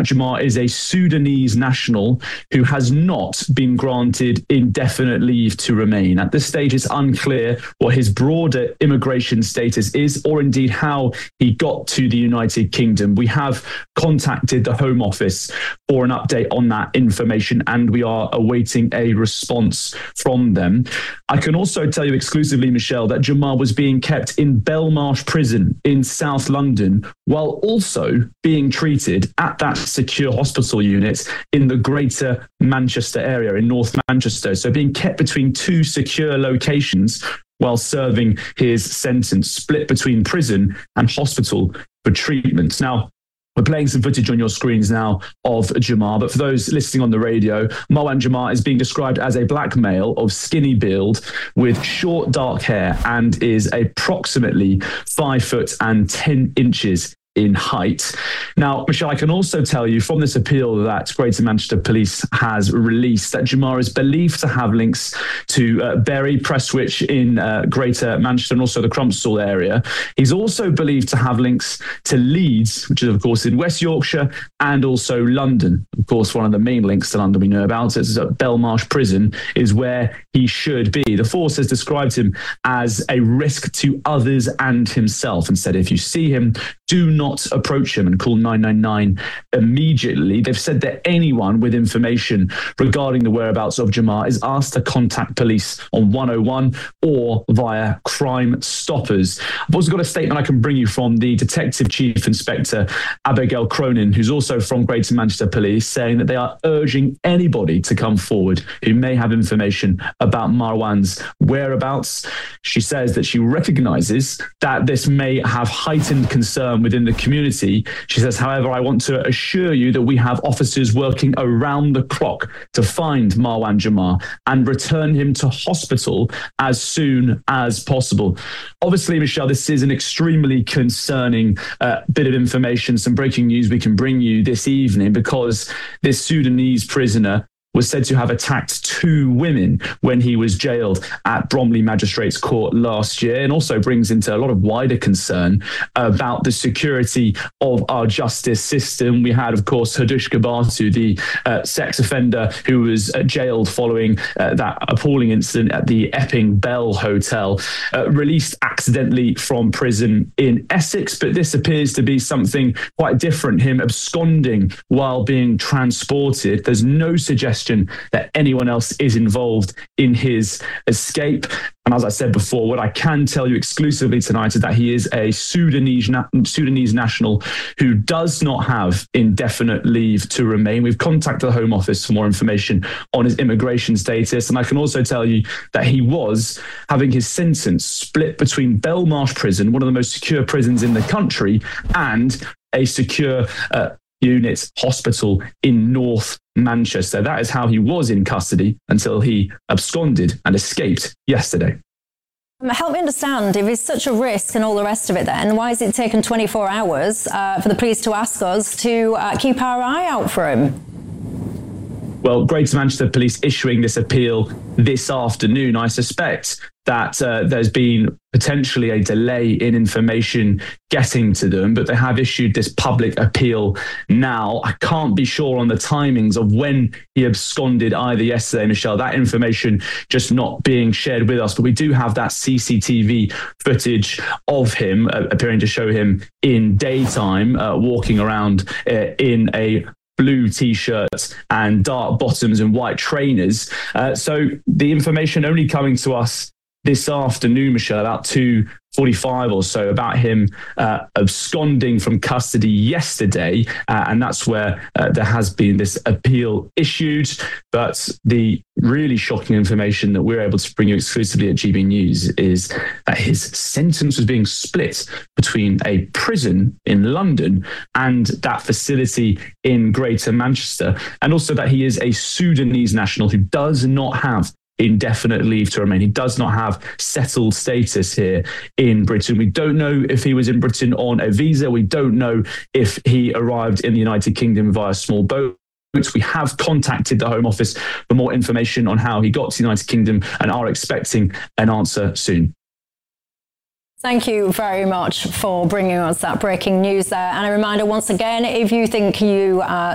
Jamar is a Sudanese national who has not been granted indefinite leave to remain. At this stage, it's unclear what his broader immigration status is, or indeed how he got to the United Kingdom. We have contacted the Home Office for an update on that information, and we are awaiting a response from them. I can also tell you exclusively, Michelle, that Jamar was being kept in Belmarsh Prison in South London, while also being treated at that secure hospital unit in the Greater Manchester area in North Manchester. So being kept between two secure locations while serving his sentence, split between prison and hospital for treatment. Now, we're playing some footage on your screens now of Jamar, but for those listening on the radio, Marwan Jamar is being described as a black male of skinny build with short dark hair and is approximately 5 foot and 10 inches in height. Now, Michelle, I can also tell you from this appeal that Greater Manchester Police has released that Jamar is believed to have links to Bury, Prestwich in Greater Manchester and also the Crumpsall area. He's also believed to have links to Leeds, which is, of course, in West Yorkshire, and also London. Of course, one of the main links to London we know about is that Belmarsh Prison is where he should be. The force has described him as a risk to others and himself and said, if you see him, do not approach him and call 999 immediately. They've said that anyone with information regarding the whereabouts of Jamar is asked to contact police on 101 or via Crime Stoppers. I've also got a statement I can bring you from the Detective Chief Inspector Abigail Cronin, who's also from Greater Manchester Police, saying that they are urging anybody to come forward who may have information about Marwan's whereabouts. She says that she recognises that this may have heightened concern within the community. She says, however, I want to assure you that we have officers working around the clock to find Marwan Jamar and return him to hospital as soon as possible. Obviously, Michelle, this is an extremely concerning bit of information, some breaking news we can bring you this evening, because this Sudanese prisoner was said to have attacked 2 women when he was jailed at Bromley Magistrates Court last year, and also brings into a lot of wider concern about the security of our justice system. We had, of course, Hadush Gabatu, the sex offender who was jailed following that appalling incident at the Epping Bell Hotel, released accidentally from prison in Essex. But this appears to be something quite different, him absconding while being transported. There's no suggestion that anyone else is involved in his escape. And as I said before, what I can tell you exclusively tonight is that he is a Sudanese national who does not have indefinite leave to remain. We've contacted the Home Office for more information on his immigration status. And I can also tell you that he was having his sentence split between Belmarsh Prison, one of the most secure prisons in the country, and a secure unit hospital in North Manchester. That is how he was in custody until he absconded and escaped yesterday. Help me understand, if he's such a risk and all the rest of it, then why has it taken 24 hours for the police to ask us to keep our eye out for him? Well, Greater Manchester Police issuing this appeal this afternoon. I suspect that there's been potentially a delay in information getting to them, but they have issued this public appeal now. I can't be sure on the timings of when he absconded either yesterday, Michelle. That information just not being shared with us, but we do have that CCTV footage of him appearing to show him in daytime walking around in a blue T-shirt and dark bottoms and white trainers. So the information only coming to us this afternoon, Michelle, about 2:45 or so, about him absconding from custody yesterday. And that's where there has been this appeal issued. But the really shocking information that we're able to bring you exclusively at GB News is that his sentence was being split between a prison in London and that facility in Greater Manchester. And also that he is a Sudanese national who does not have indefinite leave to remain. He does not have settled status here in Britain. We don't know if he was in Britain on a visa. We don't know if he arrived in the United Kingdom via small boat. We have contacted the Home Office for more information on how he got to the United Kingdom and are expecting an answer soon. Thank you very much for bringing us that breaking news there. And a reminder once again, if you think you